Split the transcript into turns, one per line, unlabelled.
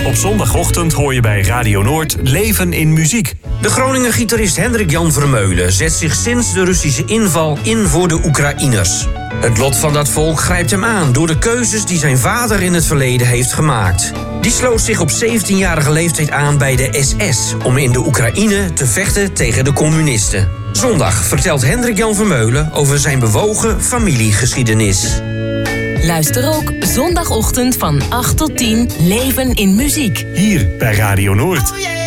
Op zondagochtend hoor je bij Radio Noord Leven in Muziek.
De Groninger gitarist Hendrik-Jan Vermeulen zet zich sinds de Russische inval in voor de Oekraïners. Het lot van dat volk grijpt hem aan door de keuzes die zijn vader in het verleden heeft gemaakt. Die sloot zich op 17-jarige leeftijd aan bij de SS om in de Oekraïne te vechten tegen de communisten. Zondag vertelt Hendrik-Jan Vermeulen over zijn bewogen familiegeschiedenis.
Luister ook zondagochtend van 8 tot 10 Leven in Muziek.
Hier bij Radio Noord.